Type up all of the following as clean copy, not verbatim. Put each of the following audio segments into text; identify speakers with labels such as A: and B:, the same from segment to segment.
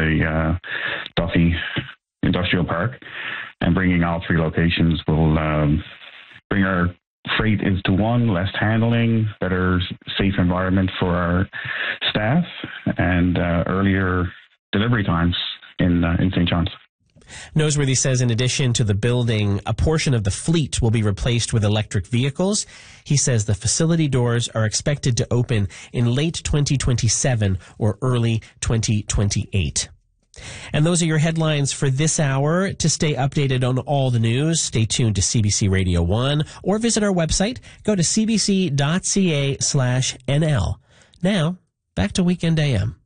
A: the Duffy Industrial Park. And bringing all three locations will bring our freight into one, less handling, better safe environment for our staff, and earlier delivery times in St. John's.
B: Noseworthy says in addition to the building, a portion of the fleet will be replaced with electric vehicles. He says the facility doors are expected to open in late 2027 or early 2028. And those are your headlines for this hour. To stay updated on all the news, stay tuned to CBC Radio 1 or visit our website. Go to cbc.ca/NL. Now, back to Weekend AM.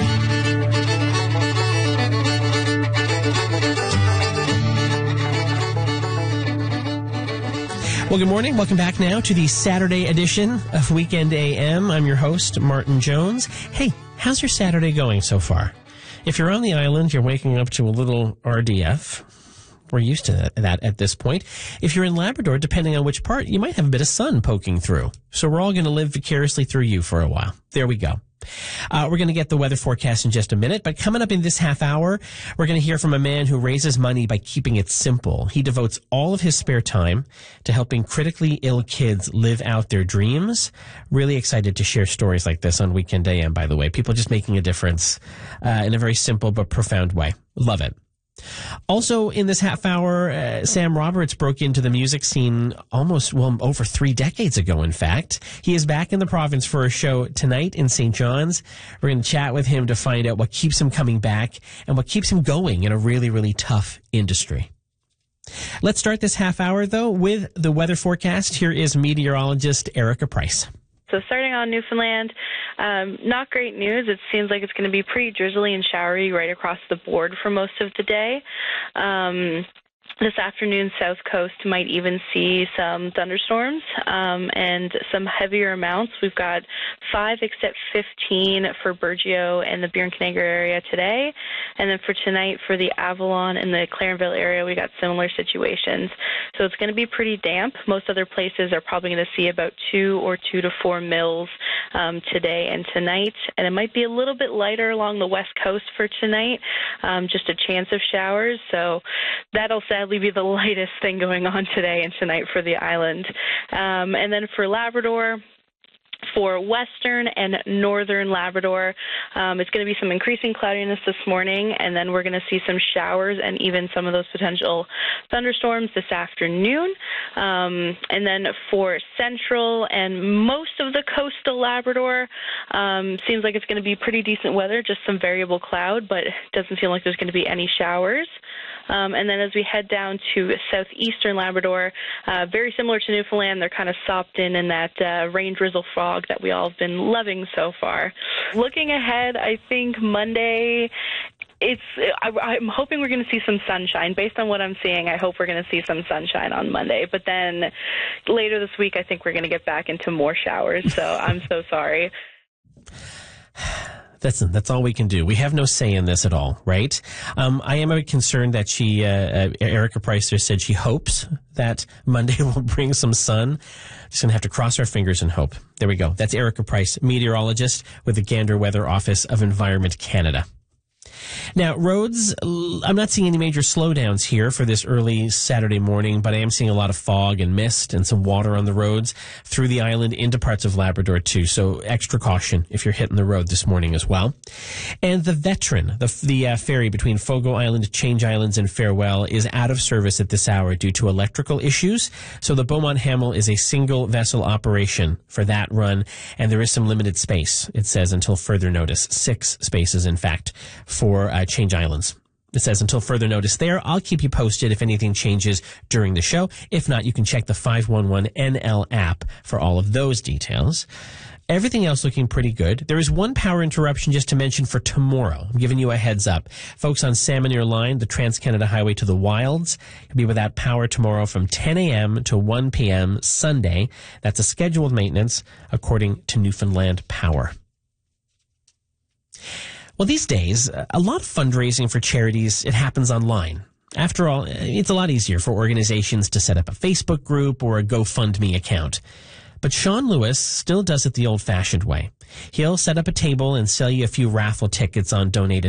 B: Well, good morning. Welcome back now to the Saturday edition of Weekend AM. I'm your host, Martin Jones. Hey, how's your Saturday going so far? If you're on the island, you're waking up to a little RDF. We're used to that at this point. If you're in Labrador, depending on which part, you might have a bit of sun poking through. So we're all going to live vicariously through you for a while. There we go. We're going to get the weather forecast in just a minute, but coming up in this half hour, we're going to hear from a man who raises money by keeping it simple. He devotes all of his spare time to helping critically ill kids live out their dreams. Really excited to share stories like this on Weekend AM, by the way. People just making a difference in a very simple but profound way. Love it. Also, in this half hour, Sam Roberts broke into the music scene over 3 decades ago, in fact. He is back in the province for a show tonight in St. John's. We're going to chat with him to find out what keeps him coming back and what keeps him going in a really, really tough industry. Let's start this half hour, though, with the weather forecast. Here is meteorologist Erica Price.
C: So starting on Newfoundland, not great news. It seems like it's going to be pretty drizzly and showery right across the board for most of the day. This afternoon, South Coast might even see some thunderstorms and some heavier amounts. We've got 5 except 15 for Burgeo and the Burin-Canagar area today. And then for tonight, for the Avalon and the Clarenville area, we got similar situations. So it's going to be pretty damp. Most other places are probably going to see about 2 or 2 to 4 mils today and tonight. And it might be a little bit lighter along the west coast for tonight, just a chance of showers. So that'll sadly be the lightest thing going on today and tonight for the island. And then for Labrador, for western and northern Labrador, it's going to be some increasing cloudiness this morning, and then we're going to see some showers and even some of those potential thunderstorms this afternoon. And then for central and most of the coastal Labrador, seems like it's going to be pretty decent weather, just some variable cloud, but it doesn't seem like there's going to be any showers. And then as we head down to southeastern Labrador, very similar to Newfoundland, they're kind of sopped in that rain drizzle fog that we all have been loving so far. Looking ahead, I think Monday, I'm hoping we're going to see some sunshine. Based on what I'm seeing, I hope we're going to see some sunshine on Monday. But then later this week, I think we're going to get back into more showers. So I'm so sorry.
B: That's all we can do. We have no say in this at all, right? I am a bit concerned that Erica Price said she hopes that Monday will bring some sun. Just going to have to cross our fingers and hope. There we go. That's Erica Price, meteorologist with the Gander Weather Office of Environment Canada. Now, roads, I'm not seeing any major slowdowns here for this early Saturday morning, but I am seeing a lot of fog and mist and some water on the roads through the island into parts of Labrador, too. So extra caution if you're hitting the road this morning as well. And the Veteran, the ferry between Fogo Island, Change Islands, and Farewell is out of service at this hour due to electrical issues. So the Beaumont Hamel is a single vessel operation for that run, and there is some limited space, it says, until further notice. 6 spaces, in fact, for Change Islands. It says until further notice there. I'll keep you posted if anything changes during the show. If not, you can check the 511 NL app for all of those details. Everything else looking pretty good. There is one power interruption just to mention for tomorrow. I'm giving you a heads up. Folks on Salmon Line, the Trans-Canada Highway to the Wilds, will be without power tomorrow from 10 a.m. to 1 p.m. Sunday. That's a scheduled maintenance according to Newfoundland Power. Well, these days, a lot of fundraising for charities, it happens online. After all, it's a lot easier for organizations to set up a Facebook group or a GoFundMe account. But Sean Lewis still does it the old-fashioned way. He'll set up a table and sell you a few raffle tickets on donated